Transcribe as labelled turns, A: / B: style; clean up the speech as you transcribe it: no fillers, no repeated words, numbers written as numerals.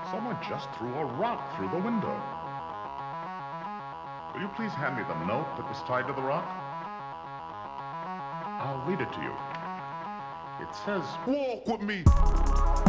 A: Someone just threw a rock through the window. Will you please hand me the note that was tied to the rock? I'll read it to you. It says, "Walk with me."